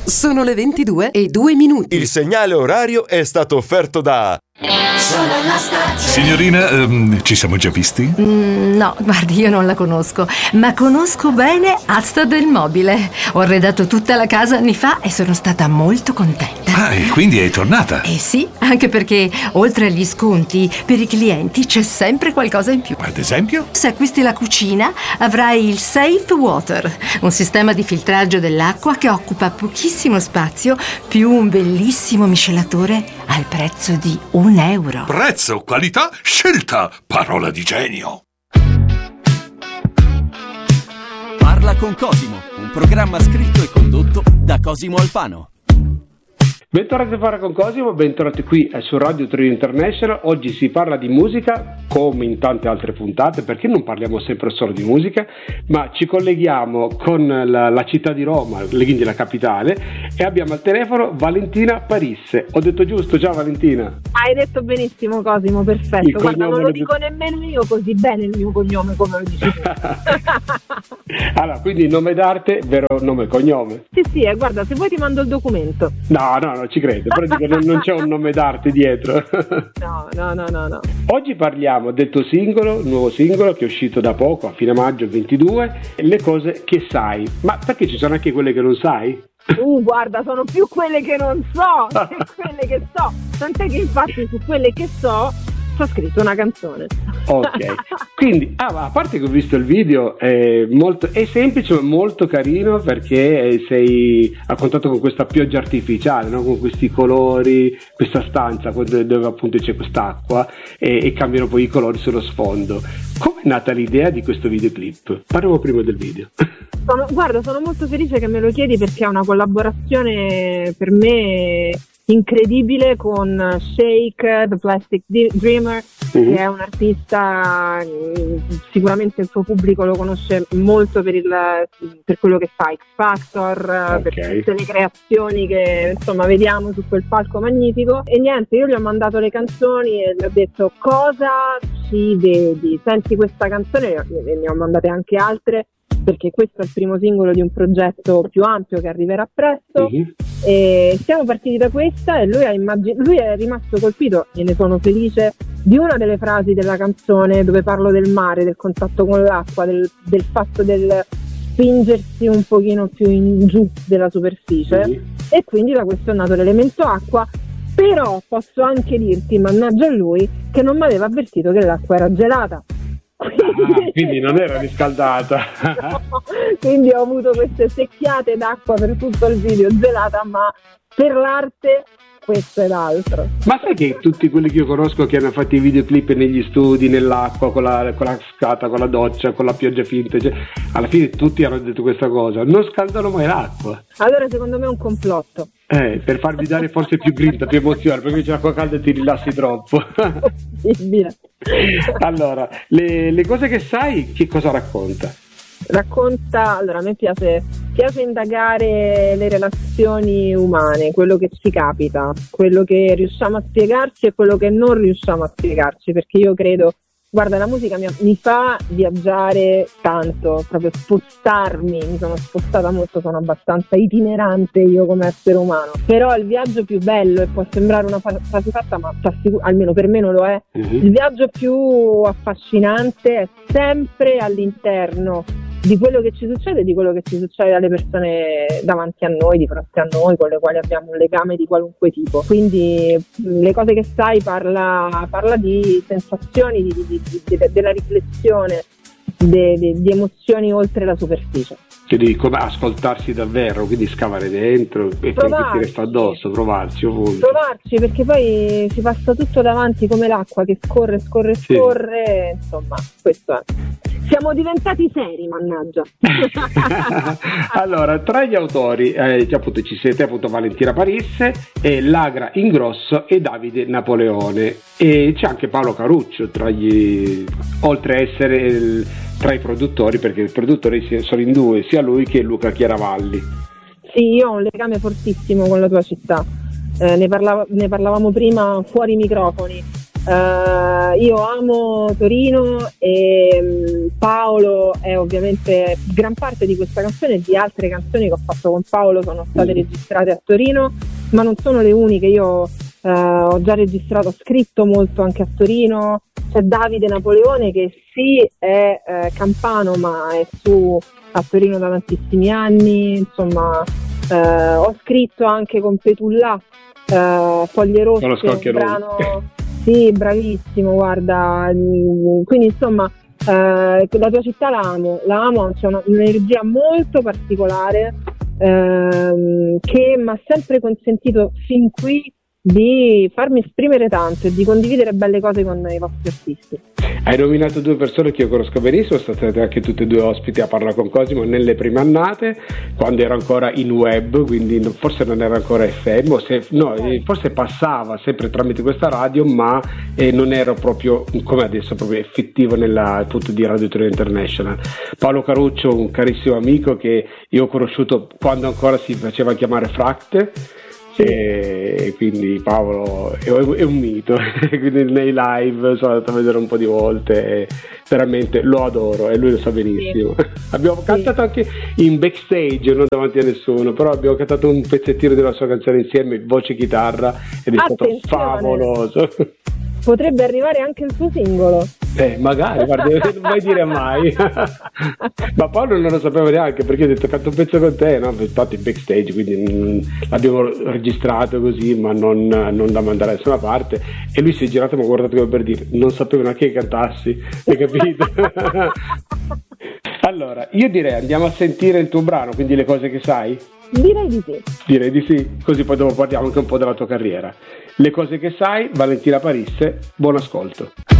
Sono le 22:02. Il segnale orario è stato offerto da... Signorina, ci siamo già visti? No, guardi, io non la conosco, ma conosco bene Asta del Mobile. Ho arredato tutta la casa anni fa e sono stata molto contenta. Ah, e quindi è tornata? Eh sì, anche perché oltre agli sconti per i clienti c'è sempre qualcosa in più. Ad esempio? Se acquisti la cucina avrai il Safe Water, un sistema di filtraggio dell'acqua che occupa pochissimo spazio, più un bellissimo miscelatore al prezzo di €1. Prezzo, qualità, scelta, parola di genio. Parla con Cosimo, un programma scritto e condotto da Cosimo Alfano. Bentornati a Parla con Cosimo, bentornati qui su Radio Trio International. Oggi si parla di musica, come in tante altre puntate, perché non parliamo sempre solo di musica, ma ci colleghiamo con la città di Roma, quindi la capitale, e abbiamo al telefono Valentina Parisse. Ho detto giusto? Ciao Valentina. Hai detto benissimo Cosimo, perfetto. Guarda, non lo dico nemmeno io così bene il mio cognome come lo dici tu. Allora, quindi nome d'arte, vero nome e cognome? Sì, guarda, se vuoi ti mando il documento. No, ci credo, però dico, non c'è un nome d'arte dietro. No. Oggi parliamo del tuo singolo, nuovo singolo che è uscito da poco, a fine maggio 22, Le cose che sai. Ma perché ci sono anche quelle che non sai? Guarda, sono più quelle che non so che quelle che so. Tant'è che infatti su quelle che so ho scritto una canzone. Ok, quindi a parte che ho visto il video, è semplice ma molto carino, perché sei a contatto con questa pioggia artificiale, no? Con questi colori, questa stanza dove appunto c'è quest'acqua e cambiano poi i colori sullo sfondo. Come è nata l'idea di questo videoclip? Parliamo prima del video. Sono molto felice che me lo chiedi, perché è una collaborazione per me incredibile con Shake, The Plastic Dreamer, che è un artista, sicuramente il suo pubblico lo conosce molto per quello che fa X Factor, per tutte le creazioni che insomma vediamo su quel palco magnifico. E niente, io gli ho mandato le canzoni e gli ho detto: cosa ci vedi? Senti questa canzone, e ne ho mandate anche altre, perché questo è il primo singolo di un progetto più ampio che arriverà presto. E siamo partiti da questa e lui è rimasto colpito, e ne sono felice, di una delle frasi della canzone dove parlo del mare, del contatto con l'acqua, del fatto del spingersi un pochino più in giù della superficie, e quindi da questo è nato l'elemento acqua. Però posso anche dirti, mannaggia a lui, che non mi aveva avvertito che l'acqua era gelata. Quindi non era riscaldata. No, quindi ho avuto queste secchiate d'acqua per tutto il video, gelata, ma per l'arte questo ed altro. Ma sai che tutti quelli che io conosco che hanno fatto i videoclip negli studi, nell'acqua, con la scata, con la doccia, con la pioggia finta, cioè, alla fine tutti hanno detto questa cosa: non scaldano mai l'acqua. Allora secondo me è un complotto. Per farvi dare forse più grinta, più emozione, perché c'è l'acqua calda e ti rilassi troppo. Allora, le cose che sai, che cosa racconta? Allora, a me piace indagare le relazioni umane, quello che ci capita, quello che riusciamo a spiegarci e quello che non riusciamo a spiegarci, perché io credo, guarda, la musica mi fa viaggiare tanto, proprio spostarmi, mi sono spostata molto, sono abbastanza itinerante io come essere umano, però il viaggio più bello, e può sembrare una frase fatta, ma almeno per me non lo è, il viaggio più affascinante è sempre all'interno di quello che ci succede, di quello che ci succede alle persone davanti a noi, di fronte a noi, con le quali abbiamo un legame di qualunque tipo. Quindi le cose che sai parla di sensazioni, della riflessione, di emozioni oltre la superficie. Quindi come ascoltarsi davvero, quindi scavare dentro e poi ti resta addosso, provarci ovunque. Provarci, perché poi si passa tutto davanti come l'acqua che scorre, insomma, questo è. Siamo diventati seri, mannaggia. Allora, tra gli autori appunto ci siete appunto Valentina Parisse, Lagra Ingrosso e Davide Napoleone, e c'è anche Paolo Caruccio oltre a essere tra i produttori, perché i produttori sono in due, sia lui che Luca Chiaravalli. Sì, io ho un legame fortissimo con la tua città, ne parlavamo prima fuori microfoni. Io amo Torino e Paolo è ovviamente gran parte di questa canzone e di altre canzoni che ho fatto con Paolo sono state registrate a Torino, ma non sono le uniche. Io ho già registrato, ho scritto molto anche a Torino. C'è Davide Napoleone che sì è campano ma è su a Torino da tantissimi anni, insomma ho scritto anche con Petullà Foglie Rosse, un brano sì, bravissimo, guarda, quindi insomma la tua città la amo, c'è un'energia molto particolare che mi ha sempre consentito fin qui di farmi esprimere tanto e di condividere belle cose con i vostri artisti. Hai nominato due persone che io conosco benissimo, sono state anche tutte e due ospiti a Parla con Cosimo nelle prime annate, quando era ancora in web, quindi forse non era ancora FM, forse passava sempre tramite questa radio, ma non ero proprio, come adesso, proprio effettivo nel tutto di Radio Torino International. Paolo Caruccio, un carissimo amico che io ho conosciuto quando ancora si faceva chiamare Fract, e quindi Paolo è un mito. Quindi nei live sono andato a vedere un po' di volte e veramente lo adoro e lui lo sa benissimo. Abbiamo cantato anche in backstage, non davanti a nessuno, però abbiamo cantato un pezzettino della sua canzone insieme, voce e chitarra, ed è stato favoloso. Potrebbe arrivare anche il suo singolo. Magari, guarda, non vai dire mai. Ma Paolo non lo sapeva neanche, perché ho detto canto un pezzo con te, no? Infatti in backstage, quindi l'abbiamo registrato così, ma non da mandare da nessuna parte, e lui si è girato e mi ha guardato come per dire non sapevo neanche che cantassi, hai capito? Allora, io direi andiamo a sentire il tuo brano, quindi Le cose che sai? Direi di sì. Direi di sì, così poi dopo parliamo anche un po' della tua carriera. Le cose che sai, Valentina Parisse, buon ascolto.